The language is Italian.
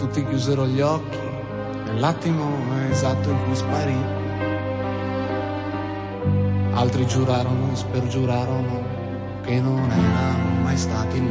tutti chiusero gli occhi nell'attimo esatto in cui sparì. Altri giurarono e spergiurarono che non erano mai stati lì.